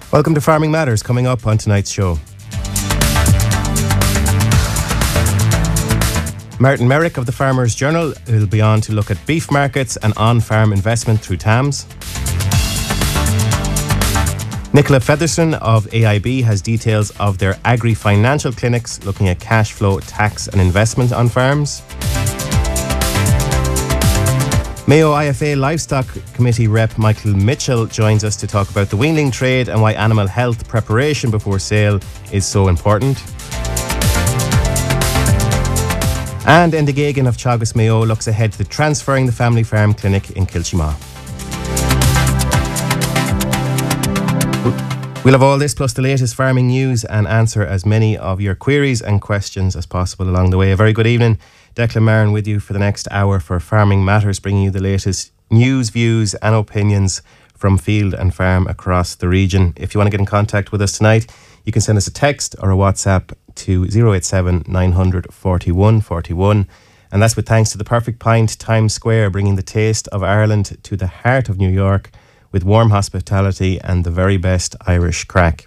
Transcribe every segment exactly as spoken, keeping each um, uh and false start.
Welcome to Farming Matters. Coming up on tonight's show, Martin Merrick of the Farmers Journal will be on to look at beef markets and on-farm investment through T A M S. Nicola Featherstone of A I B has details of their agri-financial clinics looking at cash flow, tax and investment on farms. Mayo I F A Livestock Committee Rep Michael Mitchell joins us to talk about the weanling trade and why animal health preparation before sale is so important. And Enda Gagan of Teagasc Mayo looks ahead to transferring the family farm clinic in Kilchima. We'll have all this plus the latest farming news and answer as many of your queries and questions as possible along the way. A very good evening. Declan Marin with you for the next hour for Farming Matters, bringing you the latest news, views and opinions from field and farm across the region. If you want to get in contact with us tonight, you can send us a text or a WhatsApp to zero eight seven nine hundred forty-one forty-one. And that's with thanks to the Perfect Pint Times Square, bringing the taste of Ireland to the heart of New York with warm hospitality and the very best Irish crack.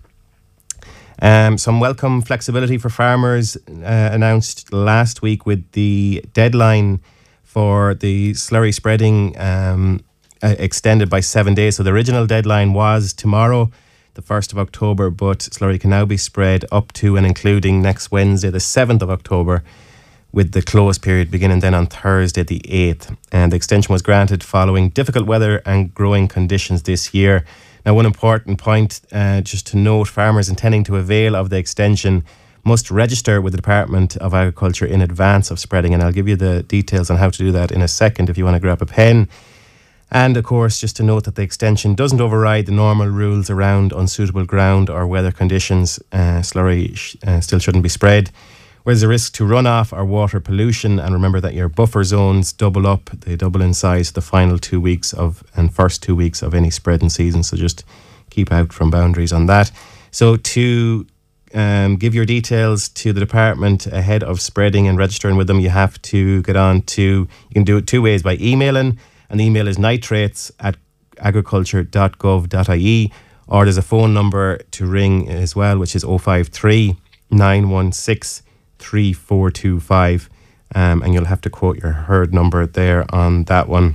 Um, some welcome flexibility for farmers uh, announced last week with the deadline for the slurry spreading um, uh, extended by seven days. So the original deadline was tomorrow, the first of October, but slurry can now be spread up to and including next Wednesday, the seventh of October, with the close period beginning then on Thursday, the eighth. And the extension was granted following difficult weather and growing conditions this year. Now, one important point, uh, just to note, farmers intending to avail of the extension must register with the Department of Agriculture in advance of spreading, and I'll give you the details on how to do that in a second if you want to grab a pen. And of course, just to note that the extension doesn't override the normal rules around unsuitable ground or weather conditions. Uh, slurry sh- uh, still shouldn't be spread where there's a risk to runoff or water pollution. And remember that your buffer zones double up, they double in size the final two weeks of and first two weeks of any spreading season. So just keep out from boundaries on that. So to um, give your details to the department ahead of spreading and registering with them, you have to get on to, you can do it two ways, by emailing, and the email is nitrates at agriculture dot gov dot I E, or there's a phone number to ring as well, which is oh five three, nine one six, three four two five, um, and you'll have to quote your herd number there on that one,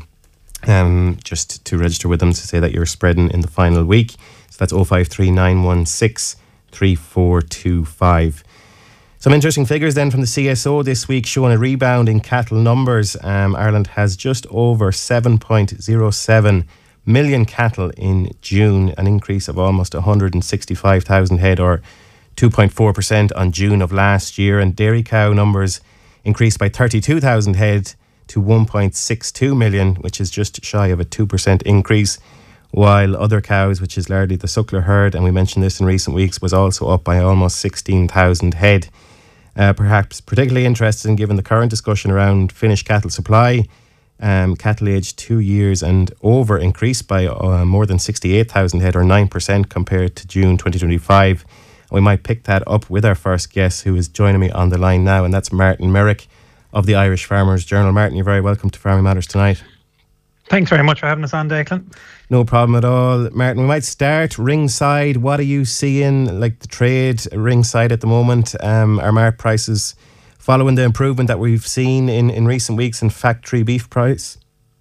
um, just to register with them to say that you're spreading in the final week. So that's oh five three, nine one six, three four two five. Some interesting figures then from the C S O this week showing a rebound in cattle numbers. Um, Ireland has just over seven point oh seven million cattle in June, an increase of almost one hundred sixty-five thousand head, or two point four percent on June of last year. And dairy cow numbers increased by thirty-two thousand head to one point six two million, which is just shy of a two percent increase, while other cows, which is largely the suckler herd, and we mentioned this in recent weeks, was also up by almost sixteen thousand head. Uh, perhaps particularly interesting given the current discussion around Finnish cattle supply. Um, cattle aged two years and over increased by uh, more than sixty-eight thousand head, or nine percent compared to June twenty twenty-five. We might pick that up with our first guest, who is joining me on the line now, and that's Martin Merrick of the Irish Farmers Journal. Martin, you're very welcome to Farming Matters tonight. Thanks very much for having us on, Declan. No problem at all. Martin, we might start ringside. What are you seeing, like the trade ringside at the moment? Um, are market prices following the improvement that we've seen in, in recent weeks in factory beef price?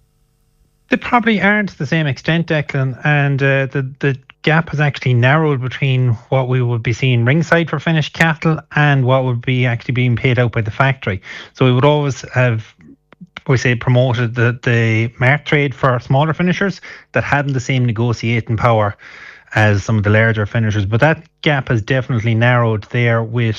They probably aren't to the same extent, Declan, and uh, the, the gap has actually narrowed between what we would be seeing ringside for finished cattle and what would be actually being paid out by the factory. So we would always have, we say, promoted the, the market trade for smaller finishers that hadn't the same negotiating power as some of the larger finishers. But that gap has definitely narrowed there with